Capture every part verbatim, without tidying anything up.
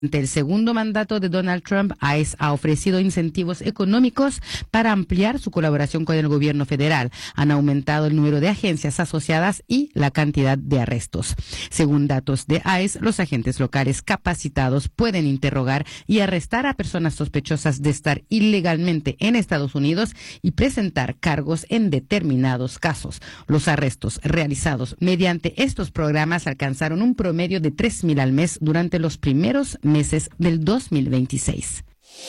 Durante el segundo mandato de Donald Trump, ICE ha ofrecido incentivos económicos para ampliar su colaboración con el gobierno federal. Han aumentado el número de agencias asociadas y la cantidad de arrestos. Según datos de ICE, los agentes locales capacitados pueden interrogar y arrestar a personas sospechosas de estar ilegalmente en Estados Unidos y presentar cargos en determinados casos. Los arrestos realizados mediante estos programas alcanzaron un promedio de tres mil al mes durante los primeros meses del dos mil veintiséis.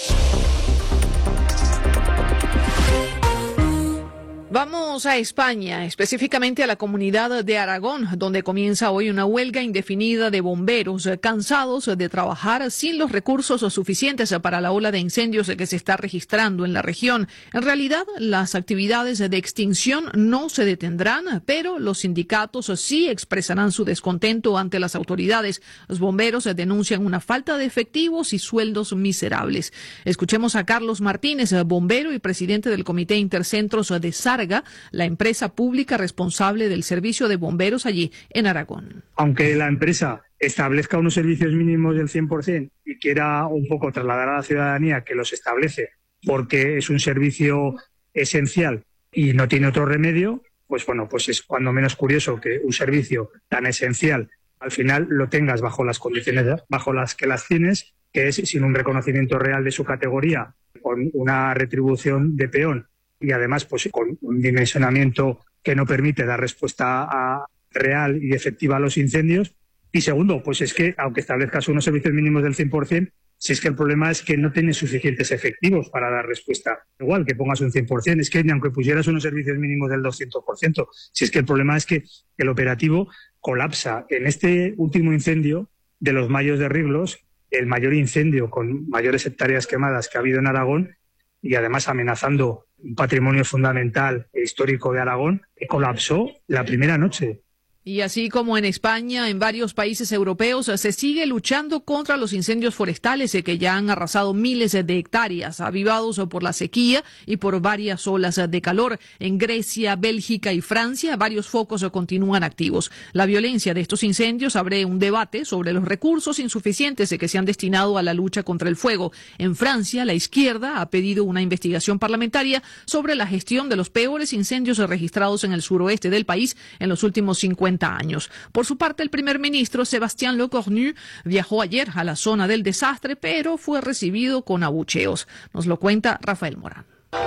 Vamos a España, específicamente a la comunidad de Aragón, donde comienza hoy una huelga indefinida de bomberos, cansados de trabajar sin los recursos suficientes para la ola de incendios que se está registrando en la región. En realidad, las actividades de extinción no se detendrán, pero los sindicatos sí expresarán su descontento ante las autoridades. Los bomberos denuncian una falta de efectivos y sueldos miserables. Escuchemos a Carlos Martínez, bombero y presidente del Comité Intercentros de Sarga, la empresa pública responsable del servicio de bomberos allí en Aragón. Aunque la empresa establezca unos servicios mínimos del cien por ciento y quiera un poco trasladar a la ciudadanía que los establece porque es un servicio esencial y no tiene otro remedio, pues bueno, pues es cuando menos curioso que un servicio tan esencial al final lo tengas bajo las condiciones bajo las que las tienes, que es sin un reconocimiento real de su categoría, con una retribución de peón y además pues con un dimensionamiento que no permite dar respuesta a, real y efectiva a los incendios. Y segundo, pues es que aunque establezcas unos servicios mínimos del cien por ciento, si es que el problema es que no tienes suficientes efectivos para dar respuesta. Igual que pongas un cien por ciento, es que ni aunque pusieras unos servicios mínimos del doscientos por ciento, si es que el problema es que el operativo colapsa. En este último incendio de los Mayos de Riglos, el mayor incendio con mayores hectáreas quemadas que ha habido en Aragón, y además amenazando un patrimonio fundamental e histórico de Aragón, colapsó la primera noche. Y así como en España, en varios países europeos, se sigue luchando contra los incendios forestales que ya han arrasado miles de hectáreas, avivados por la sequía y por varias olas de calor. En Grecia, Bélgica y Francia, varios focos continúan activos. La violencia de estos incendios abre un debate sobre los recursos insuficientes que se han destinado a la lucha contra el fuego. En Francia, la izquierda ha pedido una investigación parlamentaria sobre la gestión de los peores incendios registrados en el suroeste del país en los últimos cincuenta años. Por su parte, el primer ministro Sébastien Lecornu viajó ayer a la zona del desastre, pero fue recibido con abucheos. Nos lo cuenta Rafael Morán.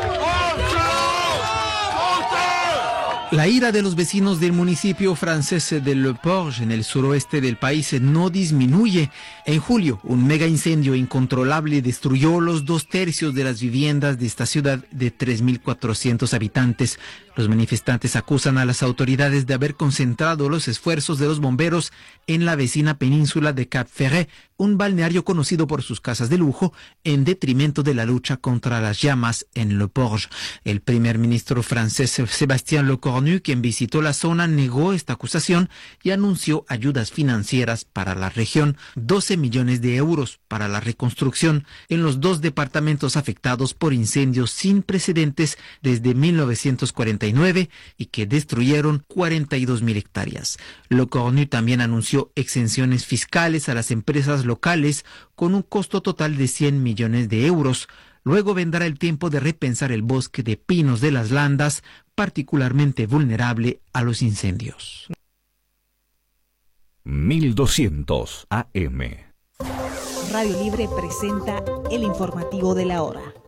La ira de los vecinos del municipio francés de Le Porge, en el suroeste del país, no disminuye. En julio, un mega incendio incontrolable destruyó los dos tercios de las viviendas de esta ciudad de tres mil cuatrocientos habitantes. Los manifestantes acusan a las autoridades de haber concentrado los esfuerzos de los bomberos en la vecina península de Cap Ferret, un balneario conocido por sus casas de lujo, en detrimento de la lucha contra las llamas en Le Porge. El primer ministro francés Sébastien Lecornu, quien visitó la zona, negó esta acusación y anunció ayudas financieras para la región, doce millones de euros para la reconstrucción en los dos departamentos afectados por incendios sin precedentes desde mil novecientos cuarenta y nueve y que destruyeron cuarenta y dos mil hectáreas. Lecornu también anunció exenciones fiscales a las empresas locales con un costo total de cien millones de euros. Luego vendrá el tiempo de repensar el bosque de pinos de las Landas, particularmente vulnerable a los incendios. mil doscientos A M. Radio Libre presenta el informativo de la hora.